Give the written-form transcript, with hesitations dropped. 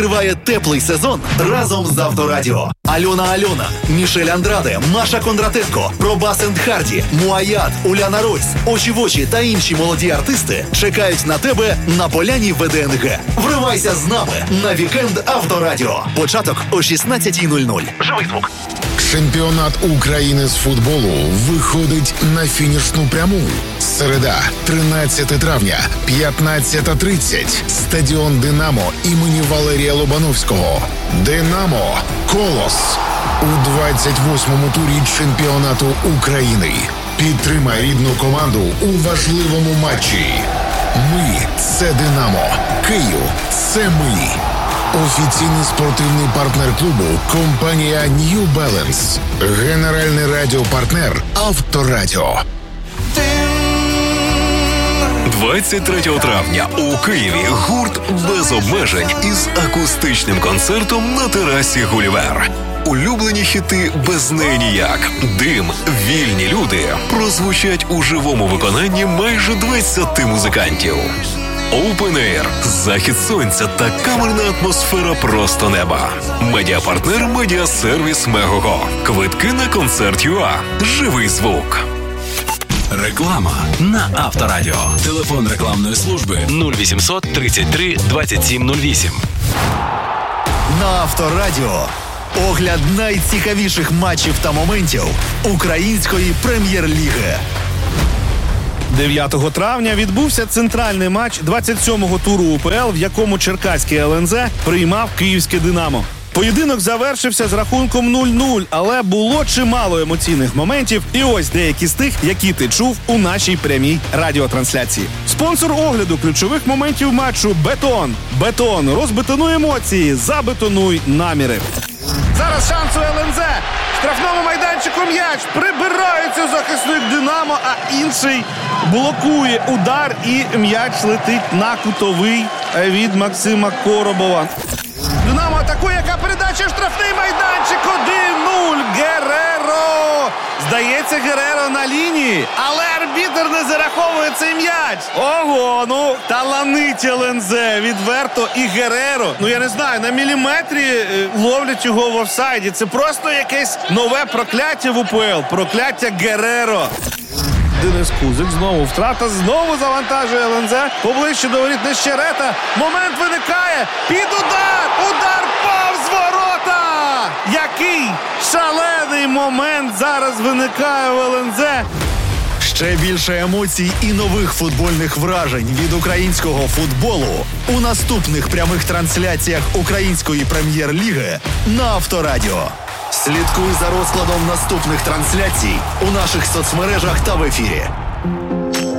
Триває теплий сезон разом з Авторадіо. Альона, Мішель Андраде, Маша Кондратенко, Пробас енд Харді, Муаят, Уляна Ройс, Очі в очі та інші молоді артисти чекають на тебе на поляні ВДНГ. Вривайся з нами на вікенд Авторадіо. Початок о 16:00. Живий звук. Чемпіонат України з футболу виходить на фінішну пряму. Середа, 13 травня, 15:30. Стадіон «Динамо» імені Валерія Лобановського. «Динамо» «Колос» у 28-му турі чемпіонату України. Підтримай рідну команду у важливому матчі. Ми – це «Динамо». Київ – це ми. Офіційний спортивний партнер клубу – компанія New Balance. Генеральний радіопартнер – Авторадіо. 23 травня у Києві гурт «Без обмежень» із акустичним концертом на терасі «Гулівер». Улюблені хіти «Без неї ніяк», «Дим», «Вільні люди» прозвучать у живому виконанні майже 20 музикантів. Open Air, захід сонця та камерна атмосфера просто неба. Медіапартнер медіасервіс Мегого. Квитки на концерт.ua. Живий звук. Реклама на Авторадіо. Телефон рекламної служби 0800 33 2708. На Авторадіо. Огляд найцікавіших матчів та моментів Української прем'єр-ліги. 9 травня відбувся центральний матч 27-го туру УПЛ, в якому черкаський ЛНЗ приймав київське «Динамо». Поєдинок завершився з рахунком 0-0, але було чимало емоційних моментів, і ось деякі з тих, які ти чув у нашій прямій радіотрансляції. Спонсор огляду ключових моментів матчу «Бетон». «Бетон» – розбетонуй емоції, забетонуй наміри. Зараз шанс у ЛНЗ. В штрафному майданчику м'яч. Прибирається захисник «Динамо», а інший блокує удар і м'яч летить на кутовий від Максима Коробова. «Динамо» атакує, яка передача, штрафний майданчик, 1-0, Гереро. Здається, Гереро на лінії, але арбітр не зараховує цей м'яч. Ого, таланить ЛНЗ, відверто, і Гереро, я не знаю, на міліметрі ловлять його в офсайді. Це просто якесь нове прокляття в УПЛ, прокляття Гереро. Денис Кузик, знову втрата, знову завантажує ЛНЗ. Поближче до воріт Нещерета. Момент виникає. Під удар повз ворота! Який шалений момент зараз виникає в ЛНЗ. Ще більше емоцій і нових футбольних вражень від українського футболу у наступних прямих трансляціях Української прем'єр-ліги на Авторадіо. Слідкуй за розкладом наступних трансляцій у наших соцмережах та в ефірі.